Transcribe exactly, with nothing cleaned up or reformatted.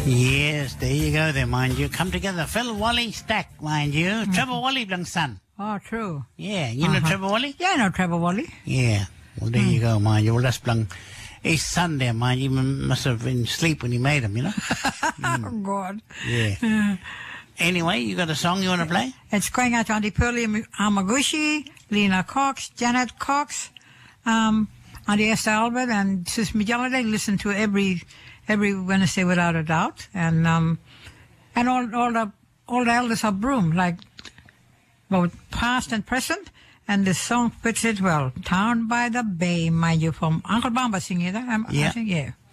Yes, there you go there, mind you. Come together. Phil Wally Stack, mind you. Mm-hmm. Trevor Wally Blang son. Oh, true. Yeah, you uh-huh. know Trevor Wally? Yeah, I know Trevor Wally. Yeah. Well, there mm. you go, mind you. Well, that's Blang. His son there, mind you, must have been asleep when he made him, you know? mm. Oh, God. Yeah. Anyway, you got a song you want to play? It's going out to Auntie Pearlie Amaguchi, Lena Cox, Janet Cox, um, Auntie Esther Albert, and Sis Mijala. They listen to every every Wednesday without a doubt, and um, and all all the all the elders of Broome, like both past and present. And the song fits it well. Town by the Bay, mind you, from Uncle Bamba singing that. I'm, yeah. I think, yeah.